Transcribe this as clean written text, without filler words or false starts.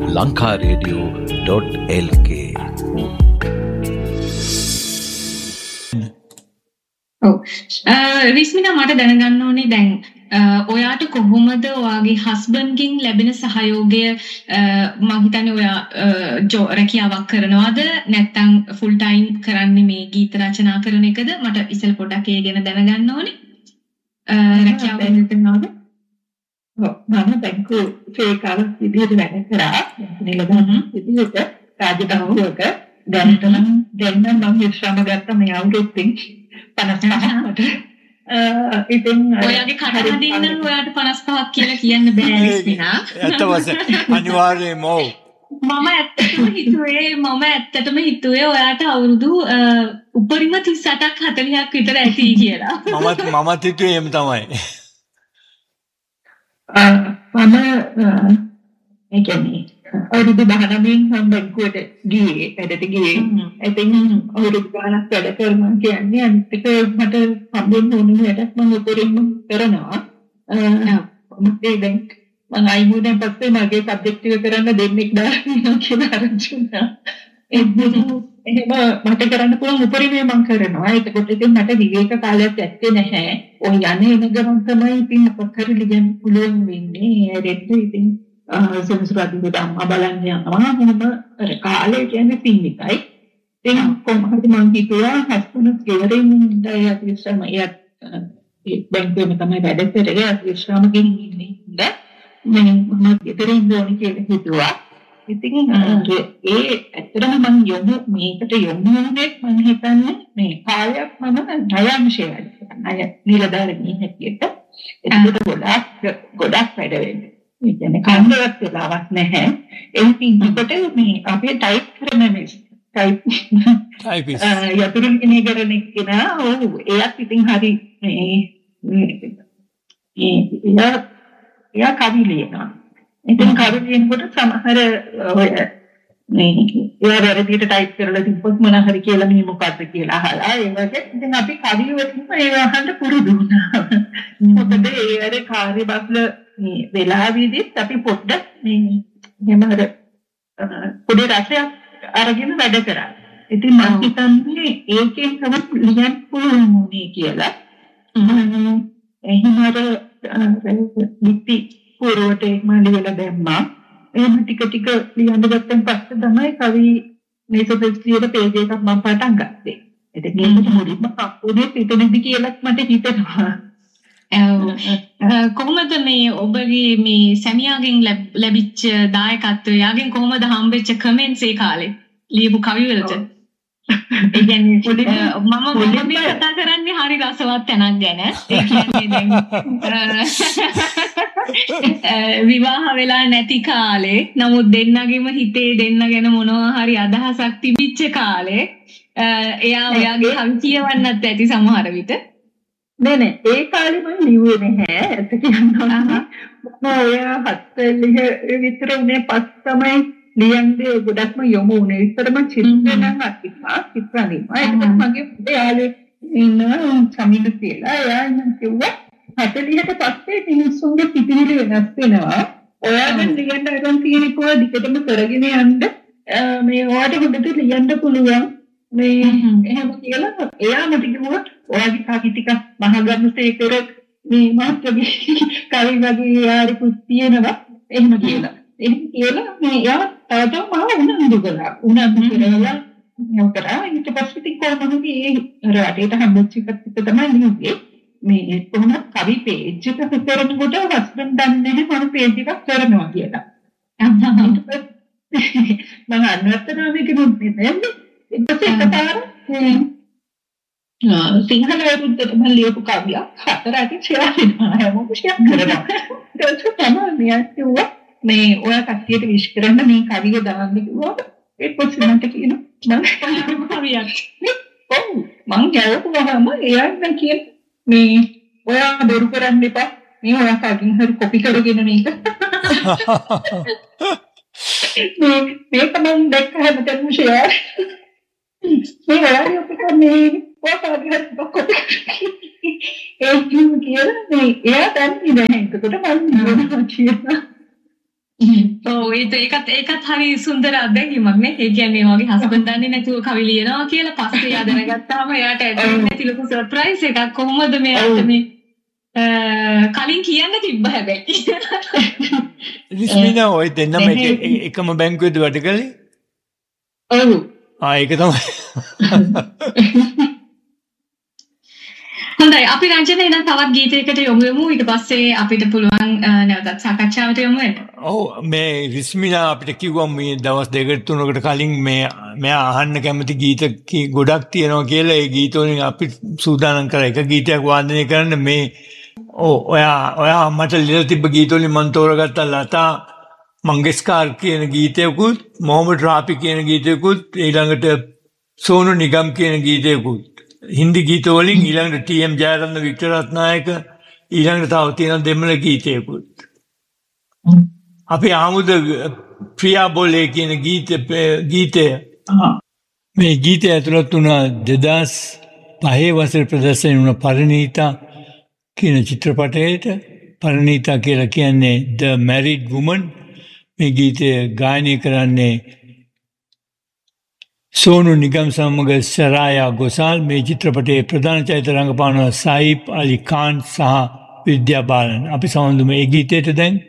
lankaradio.lk. ඔව් රිස්මිනා මට දැනගන්න ඕනේ දැන් ඔයාට කොහොමද ඔයාගේ හස්බන්ඩ්ගෙන් ලැබෙන සහයෝගය මම හිතන්නේ ඔයා රැකියාවක් කරනවද නැත්නම් ෆුල් ටයිම් කරන්නේ මේ ගීත රචනා කරන එකද මට ඉස්සෙල් පොඩ්ඩක් ඒ ගැන දැනගන්න ඕනේ රැකියාව කරනවද මම බැංකු සේවකාවක් විදිහට වැඩ කරා නිලධාරි විදිහට රාජධානියක දැන් මම විශ්‍රාම ගත්තා මේ අවුරුද්දෙන් 55කට ඉතින් ඔයාගේ කටහඬින් නම් ඔයාට 55ක් කියලා කියන්න බෑ රිස්මිනා. ඇත්ත වශයෙන් අනිවාර්යයෙන්ම ඔව්. මම ඇත්තටම හිතුවේ ඔයාට අවුරුදු උපරිම 38ක් 40ක් විතර ඇති කියලා. මමත් හිතුවේ එහෙම තමයි. මම ඒ කියන්නේ අවුරුදු 19 මම බැංකුවට ගියේ වැඩට ගියේ. ඉතින් අවුරුදු 19ක් වැඩ කරනවා කියන්නේ අනිත් එක මට හම්බෙන්න ඕන වැඩක් මම උපරිම කරනවා. මගේ දැන් මම අයිමුදෙන් පස්සේ මගේ සබ්ජෙක්ට් එක කරන්න දෙන්නෙක් දානවා කියලා ආරංචිුණා. එහෙම මට කරන්න පුළුවන් උපරිමය මම කරනවා. ඒකකොට ඉතින් මට විවේක කාලයක් ඇත්තේ නැහැ. ඔය යන්නේ එන ගමන් තමයි ඉතින් අපත් හරි ලියන්න පුළුවන් වෙන්නේ. රෙද්ද ඉතින් සෙනසුරාදී අම්මා බලන්න යනවා. මොනම අර කාලේ කියන්නේ සීමිතයි. ඉතින් කොහොමද මම හිතුවා හස්බන්ඩ් ගෙදරින් ඉඳලා විශ්‍රාම එයත් බැංකුවේම තමයි වැඩ කරේ. විශ්‍රාම ගෙනින් ඉන්නේ. මම ගෙදරින් ඉන්න ඕනේ කියලා හිතුවා. ඉතින් ඒ ඇත්තටම මම මේකට යොමු වුණේ මම හිතන්නේ මේ කාලයක් මම ණයංශය වැඩ කරනවා. ණය නිලධාරිණිය හැටියට. ඒකට ගොඩක් වැඩ වෙන්නේ. ඒ කියන්නේ කන්දවත් වෙලාවක් නැහැ. ඒකින් අපිට මේ අපේ ටයිප් කරන මේ ටයිපිස් යතුරු කෙනෙක් කරන කෙනා එයාත් ඉතින් හරි එයා කවි ලියනවා. ඉතින් කවි ලියනකොට සමහර ඔය මේ එයා වැරදියට ටයිප් කරලා තිබ්බොත් මොන හරි කියලා මේ මොකද්ද කියලා අහලා ඒ වගේ ඉතින් අපි කවි වලින්ම ඒව අහන්න පුරුදු වුණා. මොකද ඒ අර කාර්යබහුල මේ වෙලාවෙදිත් අපි පොඩ්ඩක් මේ එහෙම අර පොඩි රසයක් අරගෙන වැඩ කරා. ඉතින් මම හිතන්නේ ඒකෙන් තමයි ලියන්න පුළුවන් වුණේ කියලා. එහෙම අර ලිපි පුරවටේ මම ලියලා දැම්මා. එහෙම ටික ටික ලියන්න ගත්තන් පස්සේ තමයි කවි මේ සොසයිටියේ පේජ් එකක් මම පටන් ගත්තේ. ඉතින් මේකට මුලින්ම කප්පුනේ පිටුනේදී කියලා මට හිතෙනවා. කොහොමද මේ ඔබගේ මේ සැමියාගෙන් ලැබිච්ච දායකත්වය යාගෙන් කොහොමද හම්බෙච්ච කමෙන්ට්ස් ඒ කාලේ ලියපු කවි වලට? ඒ කියන්නේ මම මේ කතා කරන්නේ හරි රසවත් තැනක් ගැන. ඒ කියන්නේ දැන් විවාහ වෙලා නැති කාලේ නමුත් දෙන්නගෙම හිතේ දෙන්න ගැන මොනවා හරි අදහසක් තිබිච්ච කාලේ එයා ඔයාගේ කවි කියවන්නත් ඇති සමහර විට. නෑ ඒ කාලේ මම ලිව්වේ නැහැ. ඇත්ත කියනවා මම ඔය 7 විතර උනේ පස් තමයි ලියන්නේ ගොඩක්ම යොමු වුණේ. ඉතරම චිත්‍ර නම් අතිපා චිත්‍රණීම. ඒකත් මගේ යාළුවෙක් ඉන්න සමීර කියලා. එයා කිව්වා 40ට පස්සේ මිනිස්සුන්ගේ පිටිවිලි වෙනස් වෙනවා. ඔයාගෙන් ලියන්න අරන් තියෙන කෝ දිගටම කරගෙන යන්න මේ ඔයාට හොඳට ලියන්න පුළුවන්. මේ එහෙම කියලා එයා මට කිව්වා ඔයාගේ කවි ටික මහගම්සේකර මේ මාත්‍රගේ කවි වගේ යාරිකුත් තියෙනවා එහෙම කියලා. එහෙම කියලා මේ එයා තාම උනන්දු කරලා නෝකරා ඊට පස්සේ ඉතින් කොහොමද මේ රටේට හම්බෙච්ච එකත් තමයි ලියුවේ. මේ කොහොමද කවි පේජ් එක කරනකොට හස්බන්ඩ් දන්නේ නැහැ මම පේජ් එකක් කරනවා කියලා. මම අන්නත්තර මේක නෙමෙයි සිංහල වරුද්දට මම ලියපු කවියක් 4ට ෂෙයා වෙනවා හැමෝම ෂෙයා කරනවා. ඒක තමයි මියස්සුවා මේ ඔය කට්ටියට විශ් කරන්න මේ කවිය දාන්න කිව්වා. ඒක පොඩ්ඩක් කියනවා මම කවියක් ඔව් මං ගැවුවාම එයා නම් කියන මේ ඔයා බොරු කරන්න එපා මේ ඔයා කවින් හරි කොපි කරගෙන මේක මේක මම දැක්ක හැමතැනම ෂෙයා මේ ඔයාගේ ඔපිකන්නේ ඔයාගේ කොපි ඒ කියලා මේ එයා දන්නේ නැහැ. ඒකට මම කියනවා ඔව් ඒකත් හරි සුන්දර අත්දැකීමක් නේ. ඒ කියන්නේ වගේ හස්බන්ඩ් දන්නේ නැතුව කවි ලියනවා කියලා පස්සේ යා දැනගත්තාම එයාට ඇත්තටම නැති ලොකු සර්ප්‍රයිස් එකක්. කොහොමද මෙයාට මේ කලින් කියන්න තිබ්බ හැබැයි. රිස්මිනා ඔය දෙන්නම එකම බැංකුවේද වැඩ කළේ? ඔව්. ඒක තමයි. හොඳයි අපි රංජන එහෙනම් තවත් ගීතයකට යොමු වෙමු. ඊට පස්සේ අපිට පුළුවන් නැවතත් සාකච්ඡාවට යොමු වෙන්න. ඔව් මේ රිස්මිනා අපිට කිව්වා මේ දවස් දෙකකට තුනකට කලින් මෙයා අහන්න කැමති ගීත ගොඩක් තියෙනවා කියලා. ඒ ගීත වලින් අපි සූදානම් කරා එක ගීතයක් වාදනය කරන්න මේ ඔයා මට ලියලා තිබ්බ ගීත වලින් මම තෝරගත්තා ලතා මංගেশකර් කියන ගීතයකුත් මොහමඩ් රාෆි කියන ගීතයකුත් ඊළඟට සෝනු නිගම් කියන ගීතයකුත් හින්දි ගීත වලින් ඊළඟට ටී.එම්. ජයරත්න වික්ටර් රත්නායක ඊළඟට තව තියෙන දෙමළ ගීතයකුත් අපි ආමුද ප්‍රියා බෝලේ කියන ගීතය මේ ගීතය ඇතුළත් වුණා 2005 වසරේ ප්‍රදර්ශනය වුණ පරිණීතා කියන චිත්‍රපටයට. පරිණීතා කියලා කියන්නේ The Married Woman. මේ ගීතය ගායනය කරන්නේ සෝනු නිගම් සමග සරායා ගෝසාල්. මේ චිත්‍රපටයේ ප්‍රධාන චරිත රංගපාන සයිප් අලි ખાન සහ විද්‍යා බාලන්. අපි සමන්දුම ඒ ගීතයට දැන්